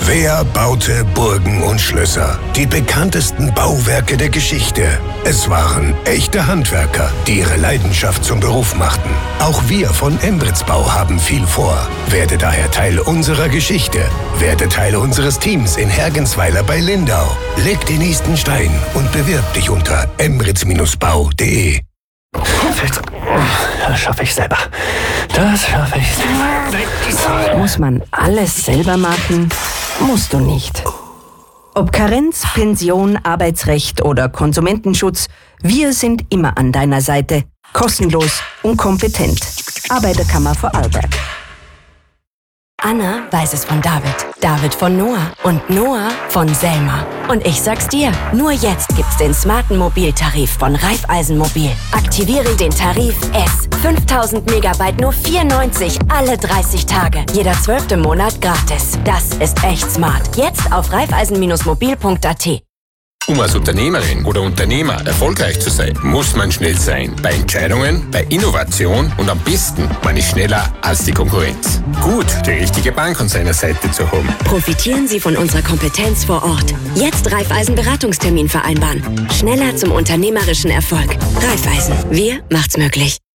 Wer baute Burgen und Schlösser? Die bekanntesten Bauwerke der Geschichte. Es waren echte Handwerker, die ihre Leidenschaft zum Beruf machten. Auch wir von Embrits Bau haben viel vor. Werde daher Teil unserer Geschichte. Werde Teil unseres Teams in Hergensweiler bei Lindau. Leg den nächsten Stein und bewirb dich unter embrits-bau.de. Das schaffe ich selber. Das schaffe ich selber. Muss man alles selber machen? Musst du nicht. Ob Karenz, Pension, Arbeitsrecht oder Konsumentenschutz, wir sind immer an deiner Seite. Kostenlos und kompetent. Arbeiterkammer Vorarlberg. Anna weiß es von David, David von Noah und Noah von Selma. Und ich sag's dir, nur jetzt gibt's den smarten Mobiltarif von Raiffeisenmobil. Aktiviere den Tarif S. 5000 Megabyte nur 4,90 alle 30 Tage. Jeder 12. Monat gratis. Das ist echt smart. Jetzt auf raiffeisen-mobil.at. Um als Unternehmerin oder Unternehmer erfolgreich zu sein, muss man schnell sein. Bei Entscheidungen, bei Innovation und am besten, man ist schneller als die Konkurrenz. Gut, die richtige Bank an seiner Seite zu haben. Profitieren Sie von unserer Kompetenz vor Ort. Jetzt Raiffeisen Beratungstermin vereinbaren. Schneller zum unternehmerischen Erfolg. Raiffeisen, wir macht's möglich.